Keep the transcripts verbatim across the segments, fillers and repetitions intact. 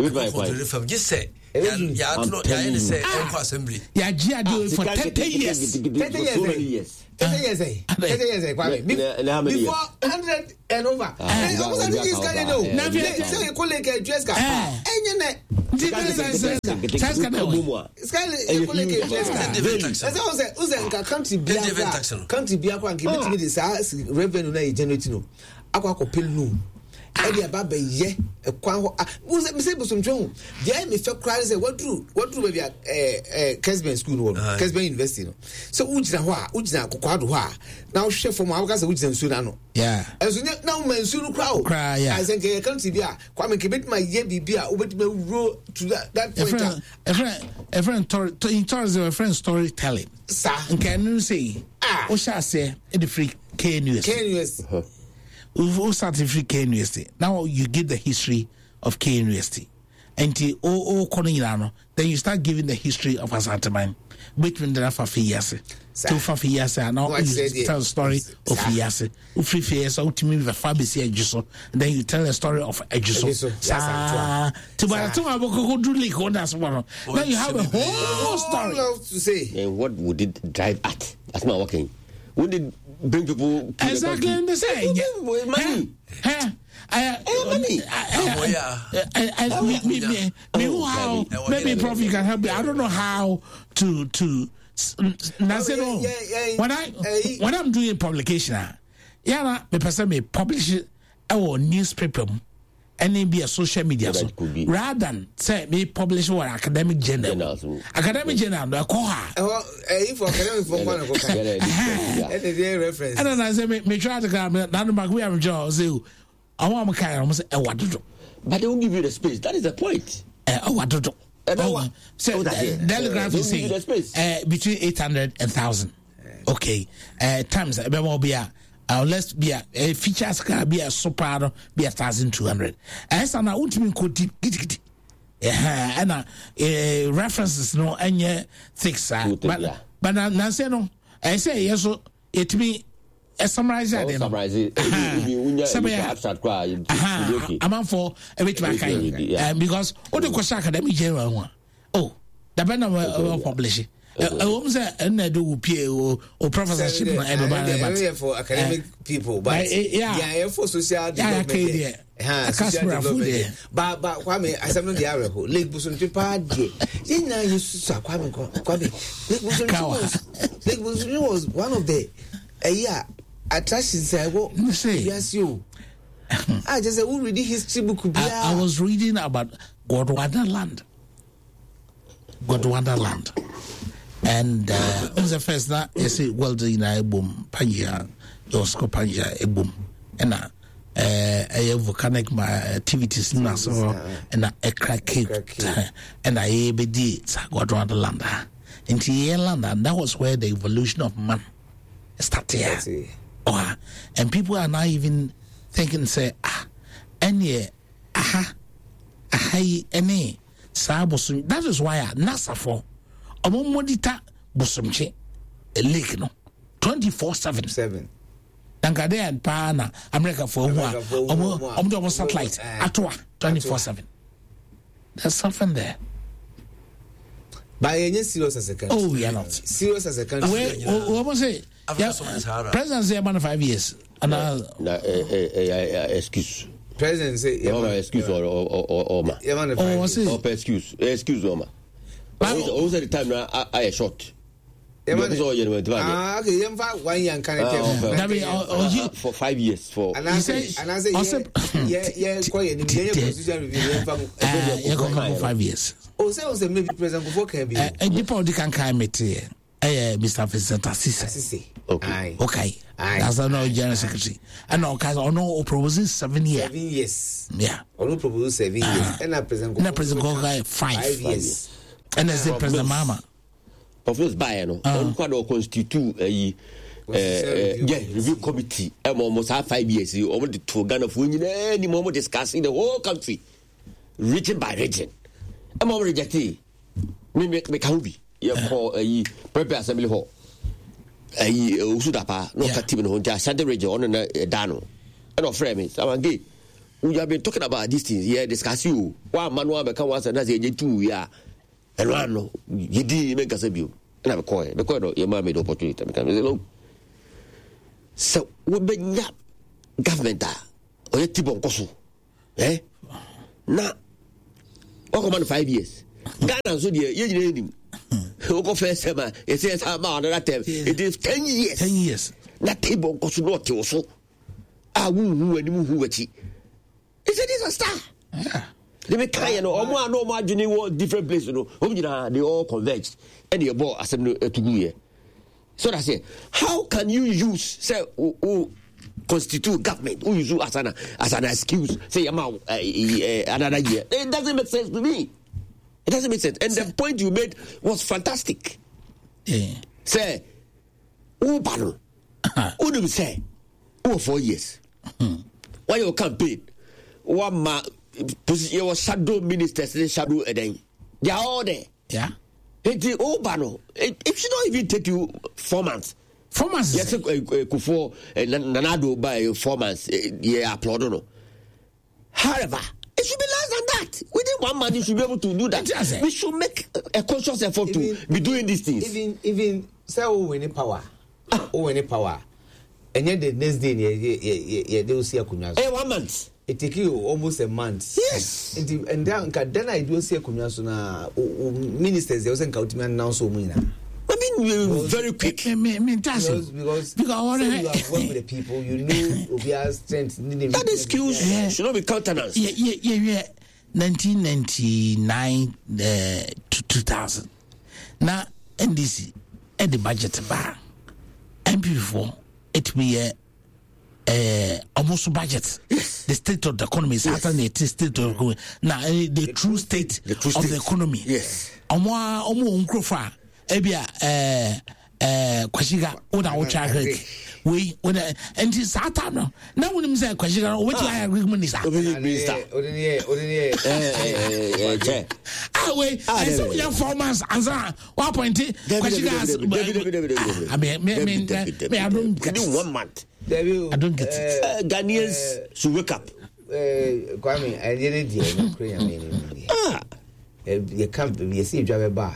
from just say yeah yeah no yeah any say enko assembly yeah G do for thirty years thirty years thirty years eh thirty years eh Kwame before one hundred and over eh almost I think can know na be say you call like Jeska enye na Jeska no Sky you call like Jeska that's how say uzenka country bia country bia kwa nke me dey revenue na e generate no akwa akopel no Eddie Ababa ye a quan who's a Mister Busumchon. There, Mister Cry say, what do what do we at a Kesben school, Kesben University? So, Ujna, Ujna, Kokadwa. Now, chef from our casa, Ujna Sunano. Yeah. As now, men soon crowd. Cry, I think I can't see beer. Kwame Kibit my yebi beer over to row to that that point. A friend, a friend, in terms of a friend storytelling. Sir, can you say, ah, what shall I say, in the free K News? K News. We've all started free K University. Now you give the history of K University. And the O O Konilano, then you start giving the history of Asanteman. Between the Fafi Yase. Two Fafi Yase, and now you tell the story of Yase. Ufi Yase, ultimately the Fabi Ejuso. And then you tell the story of Ejuso. Sa to buy two Aboko do leak on that one. Now you have a whole story to say. And what would it drive at? That's not working. Would it bring people exactly in the same money? Huh? I money. I me me me me how maybe Prof you can help me. I don't know how to to Nazero when I when I'm doing publication yeah me person me publish our newspaper and then be a social media so rather than say me publish what academic journal academic journal no call her eh for academic for one go and the reference and then I say me me try to come na no we have job say I want me kind of say e wadodo but they won't give you the space. That is the point. eh e wadodo so telegraph is saying uh, between eight hundred and one thousand okay uh, times e be more be a Uh, let's be a, a features can be a super be a thousand two hundred. As an ultimate code, yeah, and uh, references no any things. But but now say no, I say yes. So it me a summarize that. Summarize it. Abstract cry. I'm for a bit back because all the question academic general one. Oh, the banner will publish it. I almost say, and I do P A or professorship for academic people, but yeah, for social development. But but Kwame, I said, the area who Lake Busun to Paddy. You know, you saw Kwame Kwame. Lake Busun was one of the a year attractions. I will say, yes, you. I just said, who read history book? I was reading about Gondwana land. Gondwana land. And uh, the first that you say, well, the United boom, Panja, your scope Panja, a boom, and uh, a volcanic my activities in us, and a crack cake, and I A B D, got around the land. Into Ireland, and that was where the evolution of man started. Oh, and people are now even thinking, say, ah, any, aha, aha, any, Sabosun. That is why NASA for. Omo modita bosomche a lake no twenty-four seven seven dankade and pana America for omo omo omo satellite atwa twenty-four seven. There's something there. But you're serious as a country. Oh, we are not serious as a country. We almost say president say about five years and uh excuse president say excuse or or or ma oh excuse excuse or ma also the time now I a short. Ah, okay, you have one young kind of for five years for. And I say, and I say, yeah, yeah, quite an position review for five years. Oh, so maybe President before can be. A depot can come it here. Mister Vincent Assisi. Okay. Okay. That's no general secretary. And no, because I know proposes seven years. Seven years. Yeah. I know proposes seven years. And I present. And I present five. Five years. And as the President Mama. Professor Bayano, on quad or constitute a review committee. I'm almost half five years. You already to Ghana of winning any moment discussing the whole country, region by region. I'm already rejecting. Me make me can't you call a prepare assembly hall. A Usudapa, no Katim, Hunja, Santa region on a Dano. And of frame it. I'm gay. we have been talking about these things. Yeah, discuss you. One man one become once and that's a two yeah. And one no, you did make us a view. And I'm quiet because your mom made opportunity. Become so we be not government or a tip on Kosu. Eh? Now, what come on five years? Ghana so dear, you need him. Who go first summer? It says I'm on that time. It is ten years. Ten years. That table goes to not also. Ah, woo woo and woo woo. It's a disaster. Yeah. They make kind of more no margin in different places. You know, they all converged. And your boy assembly to go here. So I say, how can you use say who, who constitute government? Who use as an as an excuse? Say amount uh, uh, another year. It doesn't make sense to me. It doesn't make sense. And the point you made was fantastic. Yeah. Say, who battle? Who do we say? Who four years? Why your campaign? One man, your shadow ministers, shadow again. They are all there. Yeah. It all battle. It should not even take you four months. Four months. Yes, Kufo Nanado by four months. Yeah, applaud no. However, it should be less than that. Within one month, you should be able to do that. We should make a conscious effort even, to be doing these things. Even, even, say, oh, any power. Oh, any power. And yet the next day, yeah, they will see a kunyas. Eh, one month. It take you almost a month. Yes. And and then, then I do see a kunyas na ministers. They also encounter me now so many. I mean, you're very quick. Me, me, me, because because, because you have worked with the people, you know, we are strength. That excuse yeah. should not be countenanced. Yeah, yeah, yeah, yeah. nineteen ninety-nine uh, to two thousand. Now, N D C, at the budget bar, M P four, it be a uh, almost budget. Yes. The state of the economy is yes. after the state of the economy. Now, uh, the, the true state the true of state. the economy. Yes. Omo omo unkrofa. Ebia eh eh kwashiga una wo charge we when and this time no now when him say kwashiga what you agree minister minister odini odini eh eh ah we I say we four months answer one point kwashiga I mean me me me I don't get one month I don't get it Ghanaians should wake up eh Kwame I didn't dey no prayer me ah you can't be see drive bar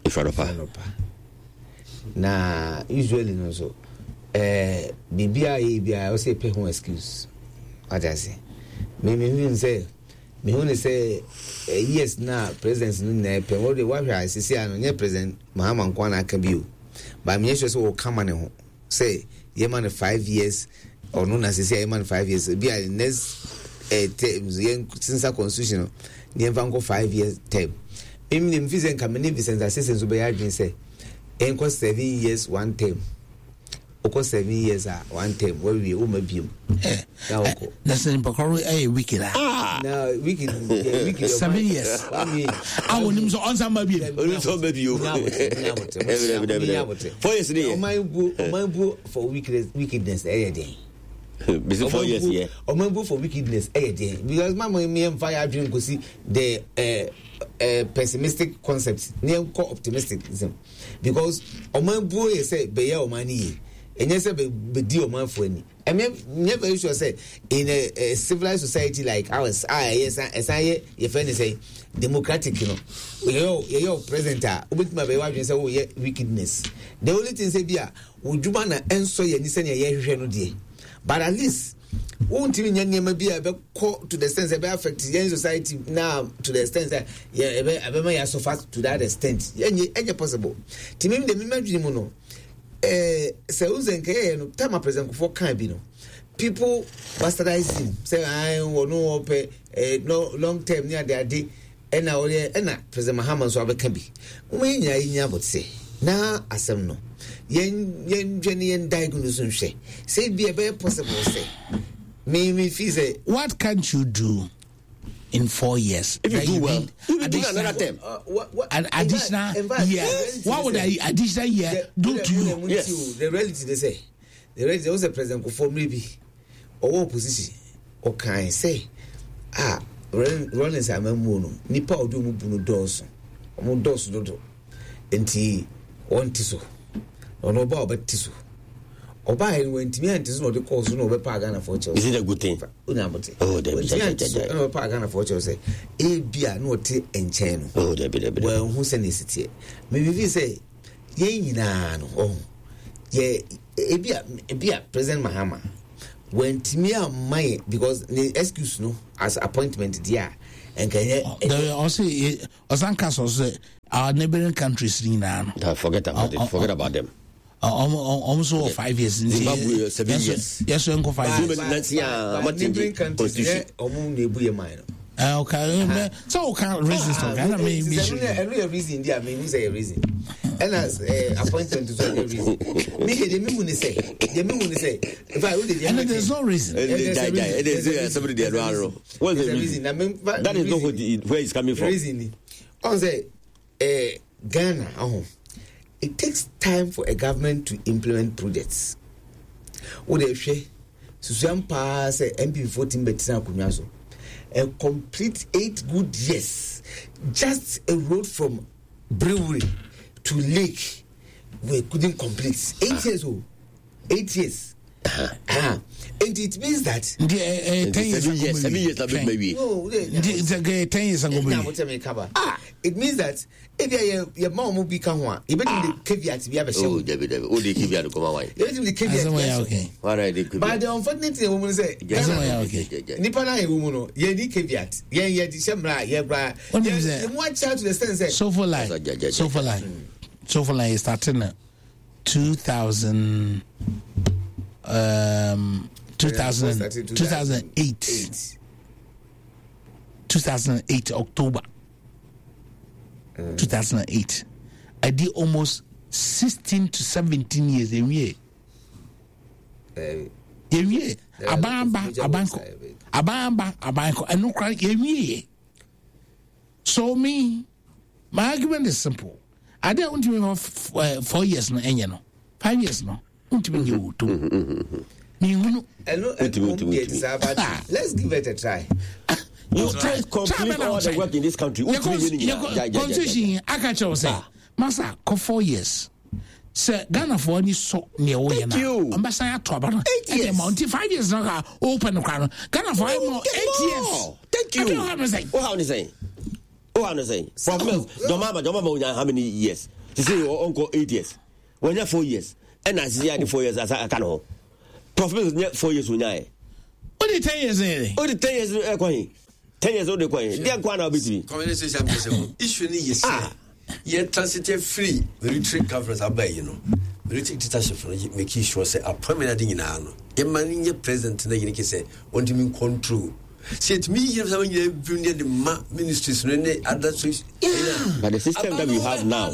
na usually no so eh bibia e bia o say pay home excuse what I say me me mean say me who say yes na president no na pay what what I say ano nye president Mahama Nkwana Akabiu but me sure say o come na ho say ye man five years or no na say ye man five years bia next eh terms ye since a constitution ne vango five years term Even in Vision Community Vicente Assistance will be arguing say, Enco seven years one term. Oko seven years are one term where we will be. That's an important a wicked. Ah, now wicked wicked seven years. I will use on some baby. Four years, my boo for wickedness, wickedness, a day. Four years, yeah. Or my boo for wickedness, a day. Because my me and fire dream could see the uh Uh, pessimistic concepts near optimistic because oman boy say be ya omani and yes be be di oman for any I mean never sure say in a, a civilized society like ours ah yes as I your friend say democratic you know yo yo presenter with my baby say oh yeah wickedness the only thing say bia woduma na enso ye ni se ne ye hwehwe no de but at least won't even nyama bia be to the extent that affect young society now to the extent that yeah ebe ya so fast to that extent any any possible timim de memadwini mu no eh se uzen ke no time present for kan bi no people bastardize him say I no ope eh no long term near the day ena ore ena president Mahama so abeka bi umenya yinya but say na asem no yen yen dwene yen diagnose nhwe say be be possible say me me feel say what can't you do in four years if you do well you do another term uh, what, what an additional year what would I additional year the, do the, to the, you yes the reality they say the reality was the president go for maybe or opposition or can say ah running say amamu no nipa odu mu bunu doso mu doso dodo enti on tiso ono ba obetiso Oba and when Timmy and is not the cause no Pagana for Chelsea. Is it a good thing? Oh, the Pagana for Chelsea. A beer no tea and chain. Oh, well, who send it here? Maybe we say, Yea, oh, yeah, a beer, a beer, President Mahama. When Timia my because the excuse no as appointment there and can uh, also Osankas also our neighboring countries now. Forget about uh, it. Forget uh, about them. Uh, almost okay. five years. Zimbabwe seven years. Yes, we go five years. But neighboring countries, omu nebuye mine. Okay, so can't resist. Okay, I mean, every reason there. I mean, say a reason. And as appointment to a reason. Me, the me money say. The me money say. If I would, and there's no reason. There's somebody there. What's the reason? That is not where it's coming from. Reason. On say, Ghana. Oh. It takes time for a government to implement projects. What they say, Susan pass M P fourteen betina kunyaso. A complete eight good years. Just a road from Brewery to Lake, we couldn't complete. Eight uh, years old. Eight years. Uh-huh. And it means that the, uh, ten years seven years, seven years ago, maybe. No, it's a ten years ago. Ah, it means that if your your mom will become one, you better the caveat to be a show. Oh, David, oh, the caveat to come away. You better the caveat. Okay. All right, but the unfortunate thing, woman say, okay. Nipana, a woman, ye need caveat. Ye, ye, December, ye, bra. What is that? One child to the sense. So for life. So for life. So for life is starting two thousand. Um, two thousand, two thousand eight, two thousand eight October, mm. two thousand eight. I did almost sixteen to seventeen years a year. A year. Abamba, abanko, abamba, abanko, and no cry a year. So me, my argument is simple. I don't want to have uh, four years no, and you know, five years no. Let's give it a try. You try complete all the work in this country. Constitution, I can't say, Massa, for four years. Sir, Ghana for any so near Oyana. Ambassador Trouble. Eight years. Mountain five years now. Open the crown. Ghana for more eight years. Thank you. What how to say? What how to say? What how to say? Problem. Your mama, your mama, how many years? She say your uncle eight years. When you're four years. And I see the four years as I can hold. Profit four years when I. What the ten years? Oh, the ten years, ten years old. The coin. They are quite a bit. Community issue is ah, yet transitive free retreat conference. I buy you know. Retreat dictatorship from making sure say a permanent in an a man in your present in the Yankee say, what do you mean control? See it me here some the ministries other but the system that we have now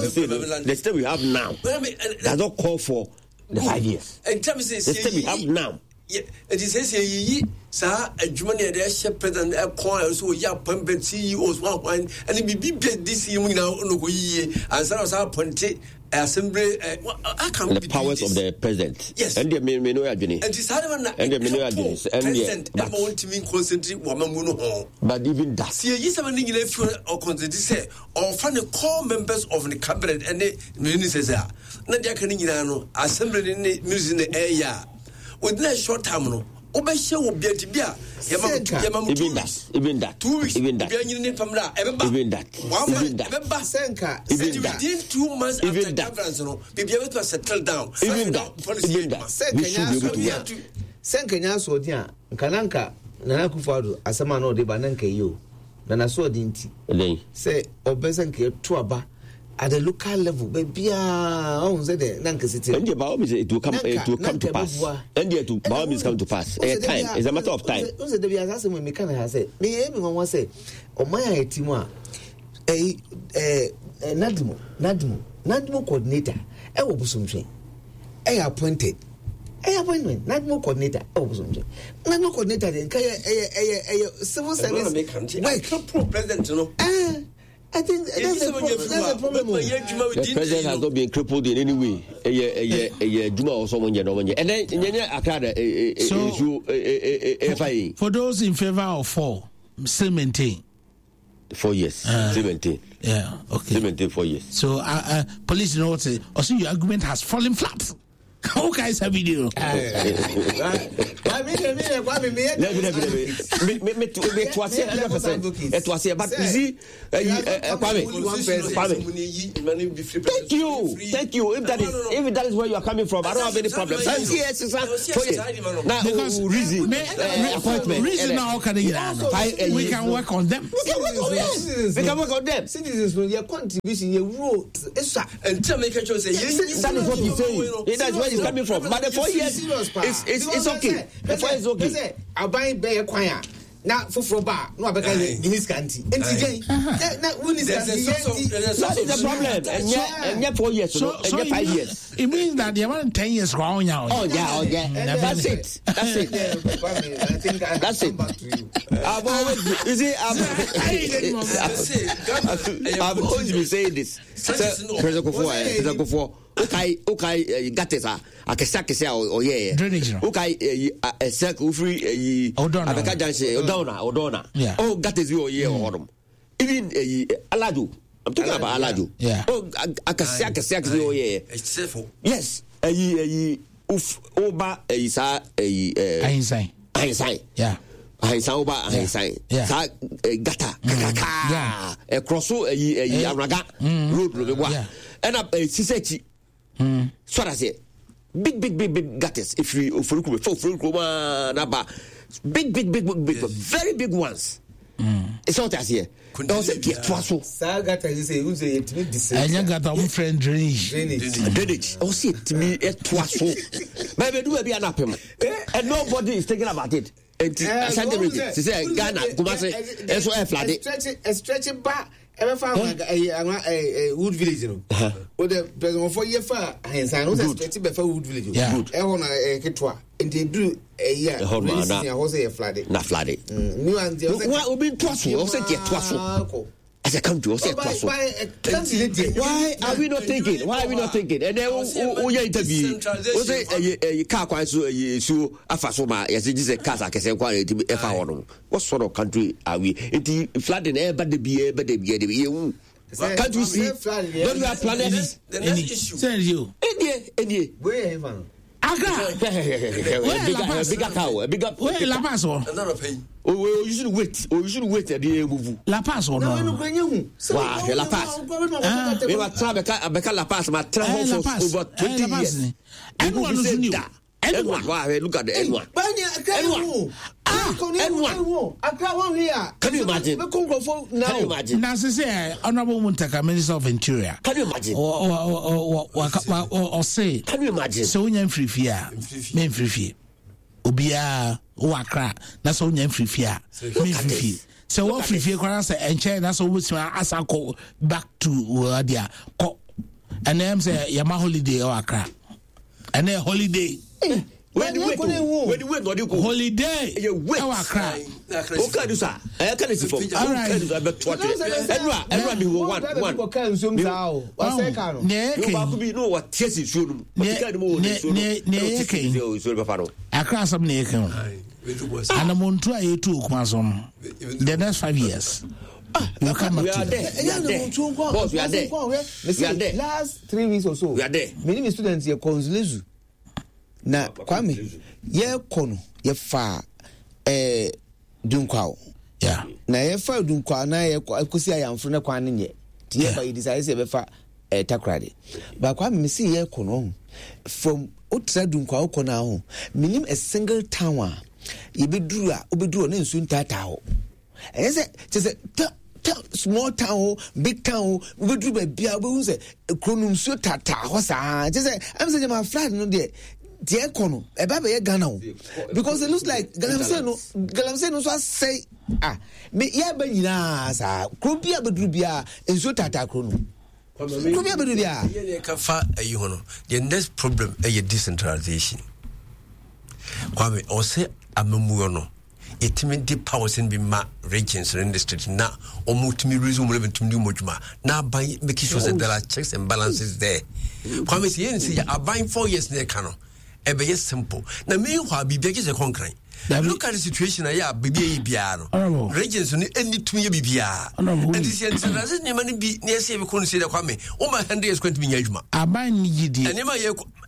the system we have now does not call for the five years. And tell me the system we have now. It is say sir a Germany there share president a coin so ya appointment C E Os one one and it be this year now no go ye and so was appointed assembly I can the powers of the president. Yes. And the me know adwene. And this other one and the me know adwene and president am want to mean concentrate woman mu no ho. But even that see you some thing if you or concentrate say or find the core members of the cabinet and the ministers are na dia kan nyina no assembly ne ministers in the area within a short time no obehye wo biati bia yema yema mutu even that even that two weeks even that even that even that even that senka even that within two months after conference no bibia we to settle down even that even that senka nya so senka nya so dia nkananka Nana Akufo-Addo asema no de ba nanka yo na na so dinti say obesenka to aba at the local level baby ah on say the nanka city and the Baom is it will come it will come to pass and the to Baom is come to pass a time is a matter of time on say the bias asem me kan ha say me me won say o man ya timu a eh eh nadmo nadmo nadmo coordinator e wo busumtwe e appointed e appointment nadmo coordinator e wo busumtwe nadmo coordinator den kai eh eh eh civil service work pro president no eh I think that's a, pro- that's a problem. The president has not been crippled in any way. A Juma or someone, you know, and then Akada, F I A. For those in favor of four, still maintain. Four years, uh, still maintain. Yeah, okay. Still maintain four years. So, uh, uh, police, you know what? Also, your argument has fallen flat. Okay, it's a video. I mean, I mean, I mean, me me me me to say one hundred percent. It was here, but you see, Kwame, Kwame. Thank you, thank you. If that is if that is where you are coming from, I don't have any problem. Yes, now because reason appointment. Reason now can we can work on them. We can work on them. We can work on them. Citizens know their contribution, your role. Until make a choice. That is what he's saying. That's where he's coming from. But the four years, it's, it's, it's okay. The four years is okay. I'll buy bear choir. Now, for bar, no, I better in his country. And today, that is the problem. And yet, and yet, four years, so, and yet five years. It means that they want ten years wrong now. Oh, yeah, oh, yeah. That's it. That's it. That's it. I've always, you see, I've always been saying this. President Kufuor, President Kufuor. Okay, okay, Gatesa, Akasa Kasa or yeah, okay, a circle free, Abeka Janse, Odona, Odona, oh, Gates you, yeah, or even Aladu. I'm talking about Aladu. Yeah, oh, Akasa Kasa, oh, yeah, yes, a uf, Oba, a sa, a Einstein, Einstein, yeah. Einstein, Oba, Einstein, yeah, Gata, Kaka, a crosso, a Araga, road, and up a Sisechi. Mm. So I say, big, big, big, big gutters. If you if you four, four, big, big, big, big, big, very big ones. Mm. It's what I say. Don't say get twaso. Saga you say who's a to me this. I got a friend drainage. Drainage. Oh, see to me a twaso. Maybe do a be an apple. And nobody is thinking about it. And Sunday reading. She said Ghana, Kumasi, and so I flooded. A stretching back. Ever found a wood village, you know? Or the president for year far, and sign was expected before wood village. Yeah, good. I want a Ketwa, and they do a year. I was a flooded. Not flooded. New and the other. What will be twasso? Or say get twasso. As a country, or say twasso. Why are we not thinking? Why are we not thinking? And then, oh, yeah, interview. Was it a car quite so a fasoma? Yes, it is a casa, I say, quality if I want. What sort of country are we? It flooding air, but the beer, but the beer, the beer. Can't you see? Don't you have planets? The next issue. Send you. India, India. Where have Aga, bigger, bigger cow, a bigger. Where La Paz or? Another pay. Oh, you should wait. Oh, you should wait at the move. La Paz or no? Wow, La Paz. We were trying to become La Paz, but travel for over twenty years. And one is new. And one, look at the N one. N one. Ah, N one. I can't one here. Can you imagine? Can you imagine? Now, say, Honorable Muntaka, Minister of Interior. Can you imagine? Or, or, or, or, or say, can you imagine? So, when you're free fear, men free fear. Obia, Wakra, that's all you're free fear. Men free fear. So, what free fear, and chair, that's always as I go back to Wadia. And then say, Yama holiday or Accra. And then holiday. When you wait, when you wait, what do you call holiday? You wait. Our cry. Okay, do sir. I can't see from. All right. Everyone, everyone, we one, one. Ne, you back be no what yes is show. Ne, ne, ne, ne. Accra some ne can. And I'm on try to Kumasom. The next five years. You come we are there. We are there. Boss, we are there. We are there. Last three weeks or so. We are there. Many students here consulezu. Na Kwame, ye kono ye fa eh dunkwao. Yeah. Na ye fa dunkwao na ye kosi ayamfo na kwan nye. Ti ye ba yi decide say be fa eh takrade. Ba Kwame me see ye kono from otra dunkwao kono ho. Minim a single town a ye beduru a obeduru na nsu ntata ho. Eh say say small town, big town, we do be bia we say kronum so tata ho sa. Say am say my flat no there. The econo, a baby Ghana, because it looks like Galamseno, Galamseno was say, ah, me ya benina, sa, Krupia Bedrubia, and so tata chrono. Krupia Bedrubia, the next problem is decentralization. Kwame, or say, a memuono, it means the powers in Bima regions in the state now, or multi resume living to new Mujma. Now, by making sure that there are checks and balances there. Kwame, see, are buying four years near Cano. A very simple. Now, meanwhile, be big as a concrete. Look at the situation. I have baby piano. Regions only any two year B B R. And this year, doesn't money be near say we couldn't say the Kwame. Oh, my hand is going to be Yajma. I buy Niji. And Emma,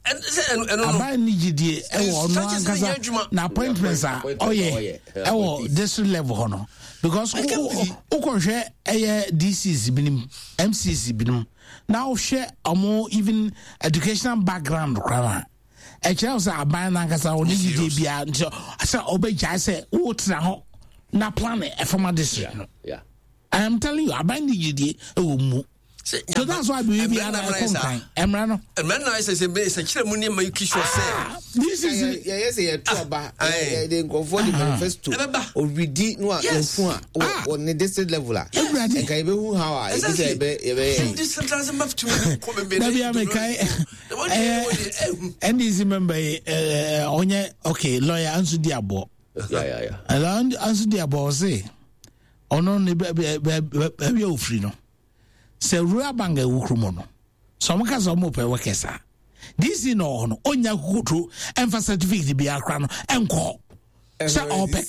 aban ni gidie e wo no ankasa na appointments are oye e wo district level hono because o konhwe eye D Cs binim M Cs binim now share amo even educational background krama e kire say aban na ankasa o ni gidie bia nso say obegya say wo tra ho na plan e former district no yeah I am telling you aban ni gidie e wo mu. So that's why we be ana konkan emra no emra na say say be say kire mu ni ma you sure say this is yeah yes say to ba the comfort the manifesto o ready no a enfun a on the district level a e kai be hu how a e say be e be this doesn't have to come be na be am kai and is remember eh onye okay lawyer Ansu Diabo yeah yeah yeah and Ansu Diabo say ono ne be be be ofri no se rural bank e wukrumo no so mo ka so mo pe wekesa this is no no onya kukutu emfa certificate bi akra no enko se opec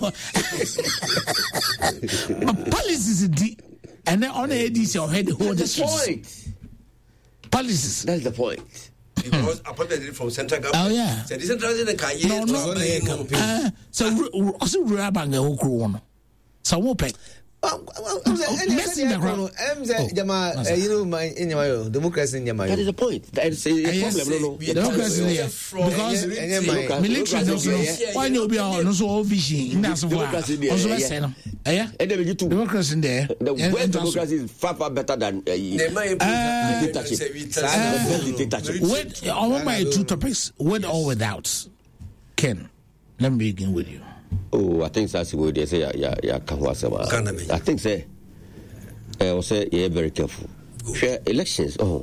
policies di and then on A D C or head hold the point policies that's the point because appointed from central government oh yeah so decentralizing can you no no uh, so also rural bank e wukrumo no so mo pe Messi background. Em jama you know my in your democracy in your that is the point that is a problem no no democracy because military no why no be on so vision that's why also say no eh and then you too democracy there the way democracy is far far better than dictatorship with all my two topics with or without Ken let me begin with you. Oh, I think that's what they say. Yeah, yeah, yeah. I think say, I will say, yeah, very careful. Share elections. Oh,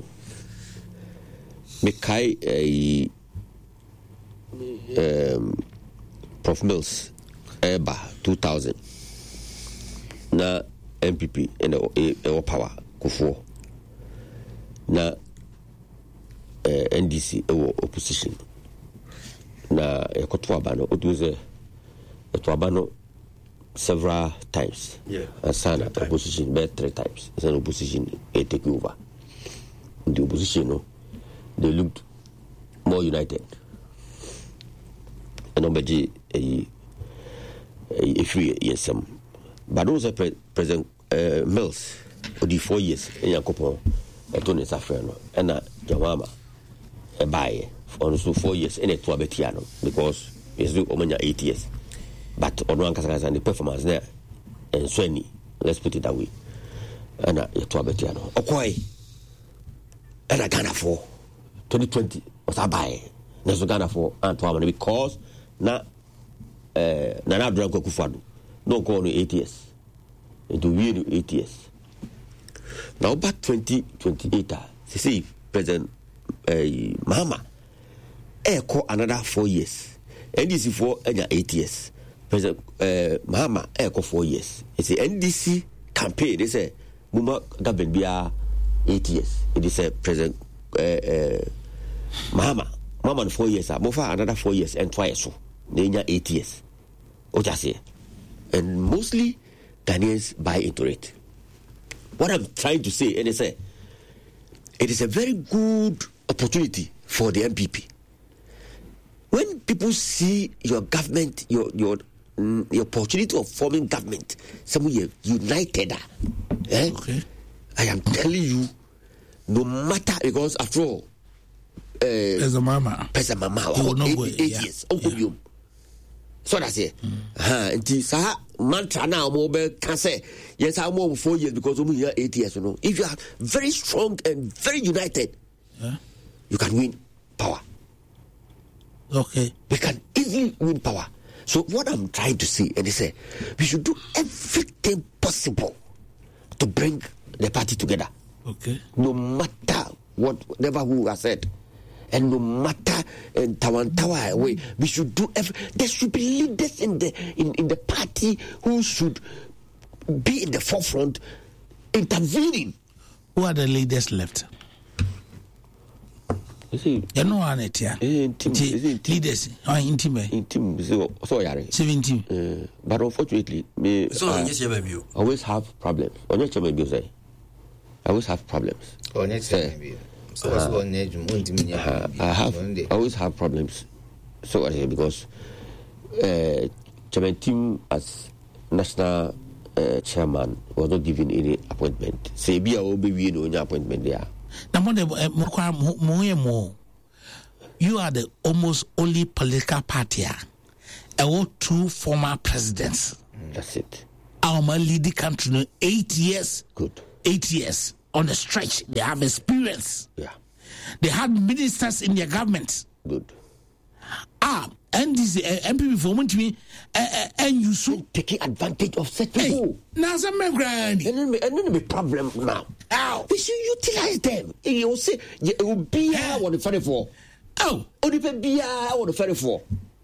Mekai, um, Prof Mills, Eba, two thousand. Na M P P and our power, Kufuor. Na N D C, our opposition. Na Ekotwa Bano, it was a to abano several times. Yeah. And sign at opposition bet three times. It's an opposition a take over. The opposition, no, they looked more united. And nobody a a free yes some. But those are President uh, Mills for the four years in Yakopo a Tony Safrano and a Jamama a buy for four years in a Tuabetiano because it's the Omania eight years. But on one case and the performance there and Swenny, let's put it that way. And a Tuabetiano. Okay. And a Ghana for twenty twenty was a buy. There's a Ghana for Antoine because na uh Nana Branco Kufadu. No go on eight years. Into really eight years. Now back twenty twenty eight, see President uh, Mahama echo another four years. N D C for eight years. President uh, Mahama echo four years. It's the N D C campaign. They say Muma government be eight years. It is a President uh, uh, Mahama. Mahama four years. Mofa another four years and twice so. They eight years. What I say. And mostly Ghanaians buy into it. What I'm trying to say, and I say, it is a very good opportunity for the M P P. When people see your government, your your mm, the opportunity of forming government, somewhere united, eh? Okay. I am telling you, no matter because after all, uh, as a mama, as a mama, oh, no eight, way, eight yeah. years, Uncle yeah. You. So that's it. Ha, nti sa mantra na mo be can say yes I more four years because we here eight years, you know. If you are very strong and very united, yeah. you can win power. Okay. We can easily win power. So what I'm trying to say, and they say, we should do everything possible to bring the party together. Okay. No matter what, whatever who has said, and no matter in Tawan Tawa way, we should do every. There should be leaders in the in, in the party who should be in the forefront, intervening. Who are the leaders left? You know, on it, yeah. Leaders, or intimate. Intimate, so yare. Seventeen. But unfortunately, me so uh, yes, you always have problems. On your channel, you say, I always have problems. On your channel, So what's one edge? Uh, I have I always have problems. So what here because uh, Chairman Tim as national uh, chairman was not given any appointment. Say be a baby no appointment there. You are the almost only political party. I two former presidents. That's it. Our lead the country eight years. Good. Eight years on the stretch. They have experience. Yeah. They had ministers in their government. Good. Ah, and this uh, M P for me to me, and you so taking advantage of such people. Now some granny. And then and then the problem now. How we should utilize them. You will say it will be what the funny for. Oh, only pay be what the funny for.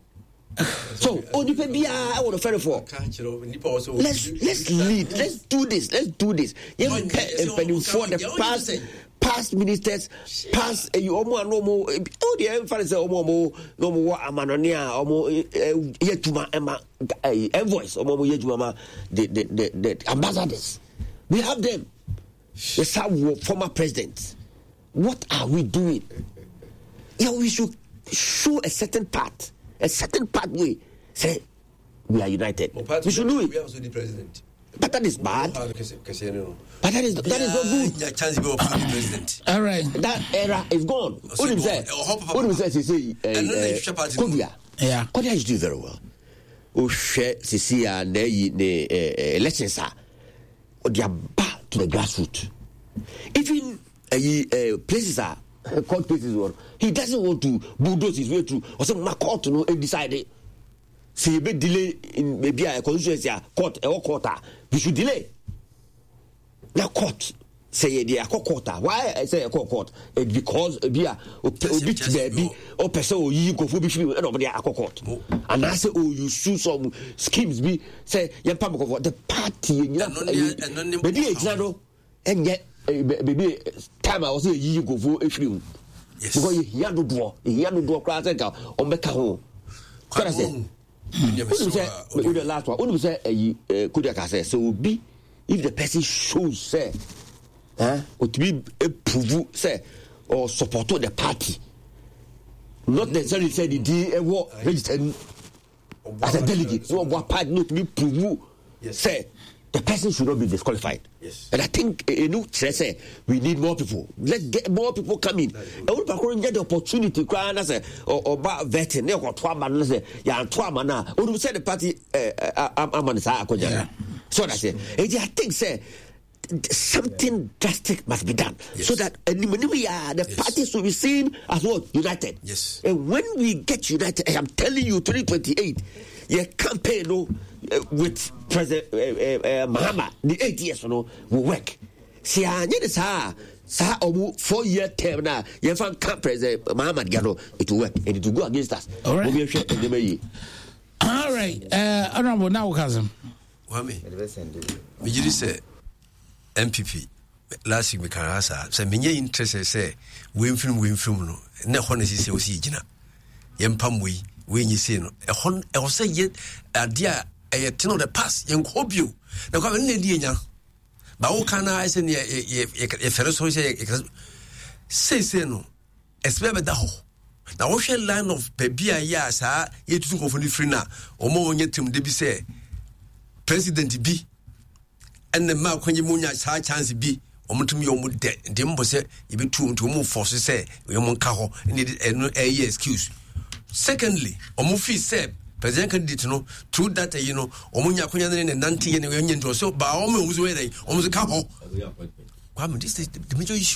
So only pay be what the funny for. Let's let's lead. Let's do this. Let's do this. You for the past. Past ministers, past you almost no more. Oh, the emphasis almost no more. Amanonia almost yetuma emma envoys almost yetuma the the the ambassadors. We have them. The some former presidents. What are we doing? Yeah, we should show a certain part, a certain pathway. Say we are united. Well, we should do it. We also the president. But that is bad. But that is that is not good. All right, that era is gone. What do you say? What do you say? Say, Kodia. Yeah, Kodia is doing very well. Oh, share, see, and the elections are. They are back to the grassroots. Even uh, places are court places. He doesn't want to bulldoze his way through. Or some court to know and decide. See, a bit delay in maybe a constituency court or quarter. We should delay. Now, court say they are quarter. Why I say a court? It's because be a bit baby or person you go for bishop and over there a court. And I say, oh, you shoot some schemes. Be say, you're public of the party. But the example, and yet, baby, time I was here, you go for a few. Because you have to draw, you have to draw class on the home. What I say? With the last one, what do we say? Kudiaka says, so be if the person shows, say, eh, or to be a prove, say, or support the party, not necessarily say the D A war registered as a delegate, so what party not to be prove, say, the person should not be disqualified. Yes. And I think you know, say we need more people. Let's get more people coming. And we can get the opportunity. Cry and say, or or about vetting. They got two man. Say, yeah, two man now. What do we say? The party, I'm I'm on the side. So I say, I think say something drastic must be done, yes, so that uh, we are the yes. parties will be seen as what united. Yes. And when we get united, I am telling you, twenty twenty-eight, your campaign, no. Uh, with President uh, uh, uh, Mahama, the eight years, you know, will work. See, I need this, sir, four year term now. You found President Mahama, it will work and it will go against us. All right. All right. Uh, Honorable now, cousin. Wami, we just say M P P. Last week, we can answer. So, many interested say, win film, win film, no. No one is say, was Jina. Yempam, we, we, you see, no. A hon, I was saying, yet, a dear. A tin of the past, young hope you. Now, come in the but what can I say? If I say, say, say no, especially the whole. Now, what shall line of baby a year, sir, yet to go for the free now, or more yet to be say, President B. And the mark when you moon as high chance be, or to me, almost dead. Dimbo said, you be true to move for, say, we won't call needed a year excuse. Secondly, Omufi said, President candidate no through that you know omunya kunya ne ninety and we nyen so ba o me uzo we omuzo ka ho kwam this is the major issue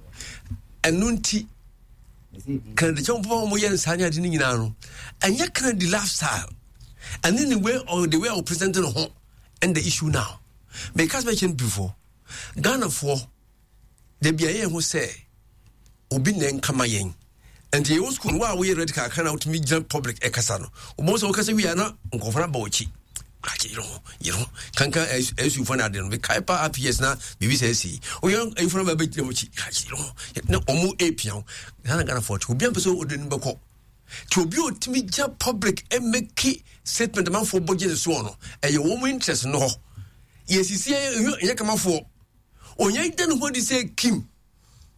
enunti kan the chompo omo yen sanya de nyina no anya kan the lifestyle and then the way or the way of presenting ho and the issue now because mentioned before Ghana for the B I A who say obi nen kama yen. And the old school, why we read can out to meet public Ekasano. Most of us we are not Unkofana Bochi. You know, you know, Kanka as you find out, we Kaipa up yes now, B B C. Or young a from a bit of you know, no Omo Apion, Nana Gana for to be a person who didn't boko. To be to meet public and make key statement amount for budget and so on. And your woman interest no. Yes, you see, you come out for. Or you didn't what you say, Kim.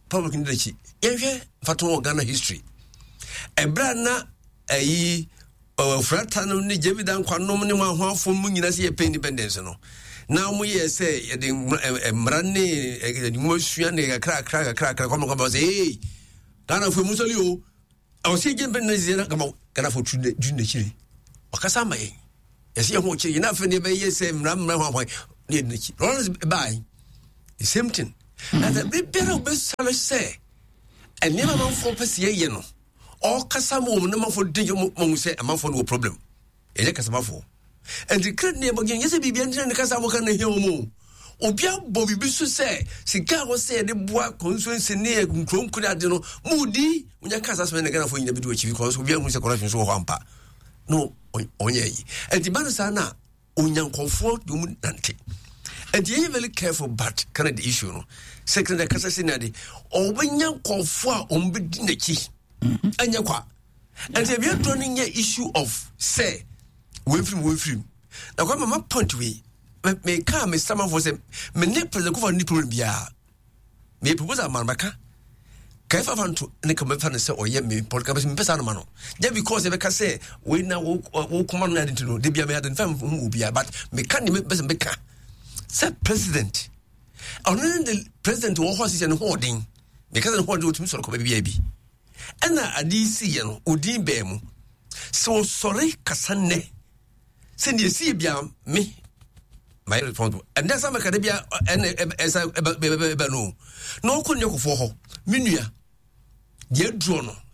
public leadership yenhwe fato Ghana history ebra na ayi frata no ni Jebida kwanom ne wanhoafo mu nyina se ye independence no na mu ye se ye de mrane e mu sua ne kra kra kra kra kom kom say hey Ghana fo musoli o o se independence na kama Ghana fo tune june chiri okasa mai yes ye ho chiri na fe ne be ye se mra mra ho ne ne chi runs by the same thing and the better be sala say and never man for pese ye no all kasamo no man for dey mo say man for no problem ele kasama for and the credit name again yes be be and kasamo kan he mo obia bobi bi so say sika go say de boa consuency ne nkrom kura de no mudi unya kasa so ne Ghana for nyina bi do achieve because obia hu say corruption so ho ampa no onye yi and the man say na onyankofo dum nante and you very careful but kind of the issue no second the kasa say na de onyankofo a ombi nachi anya kwa and if you don't need issue of say we from we from now come my point we me can me some for say me ne president ko for ni problem bia me propose am maka kai fa fan to ne come fa ne say oye me podcast me pesa no ma no just because e be ka say we na wo kuma no identity no de bia me identify mu bia but me can me pesa me ka say president on the president wo ho say no holding because the holding to me so ko bia bi ana adisi ye no odin ba mu so sorry kasane se ne si bia me my responsible and that's am ka bia and esa be be be no no ko ne ko fo ho menua ye dro no